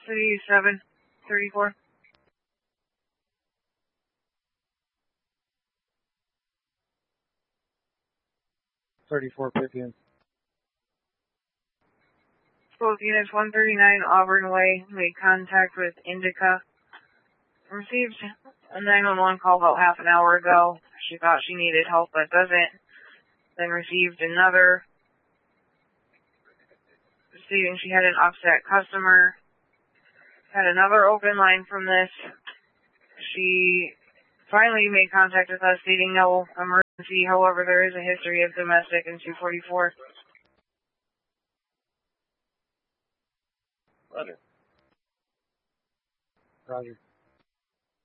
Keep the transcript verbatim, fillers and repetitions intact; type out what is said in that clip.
City seven thirty-four. thirty-four fifteen. Both units one thirty-nine Auburn Way made contact with Indica. Received a nine one one call about half an hour ago. She thought she needed help but doesn't. Then received another stating she had an upset customer. Had another open line from this. She finally made contact with us stating no emergency. However, there is a history of domestic in two forty-four. Roger. Roger.